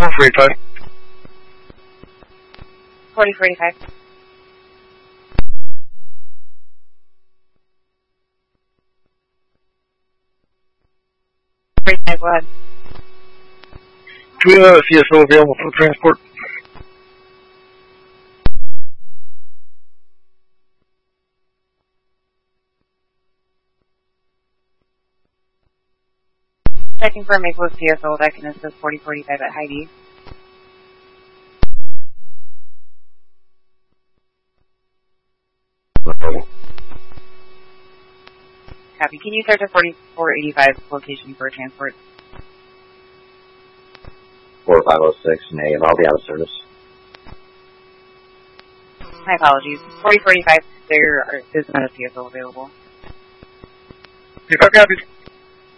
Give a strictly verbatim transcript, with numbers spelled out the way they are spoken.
four forty-five. forty forty-five. forty-five, go ahead. Do we have a C S O available for transport? Checking for Maple C S O that can assist forty forty-five at Heidi. Copy. Can you search a forty-four eighty-five location for transport? four five oh six, negative. I'll be out of service. My apologies. forty forty-five, there is not a C S O available. If I copies.